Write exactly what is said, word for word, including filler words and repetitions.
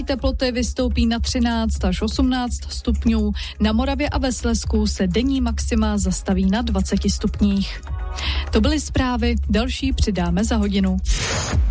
Teploty vystoupí na třináct až osmnáct stupňů. Na Moravě a ve Slezsku se denní maxima zastaví na dvaceti stupních. To byly zprávy, další přidáme za hodinu.